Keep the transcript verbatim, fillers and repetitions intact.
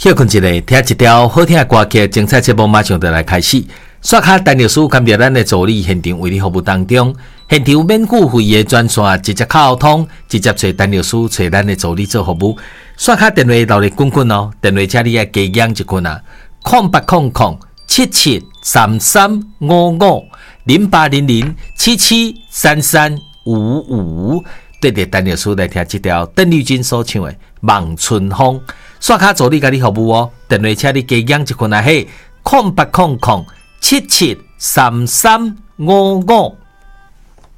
休困一下，听一条好听的歌曲，精彩节目马上就来开始。刷卡陈律师甘在咱的助理现场为你服务当中，现场免付费的专线直接靠通，直接找陈律师找咱的助理做服务。刷卡电话留咧滚滚哦，电话请你啊加养一群啊，空八空空七七三三五五零八零零七七三三五五，对着陈律师来听这条邓丽君所唱的《望春风》。刷卡助理甲你服务哦，电话请你加养一群啊，嘿，空八空空七七三三五五。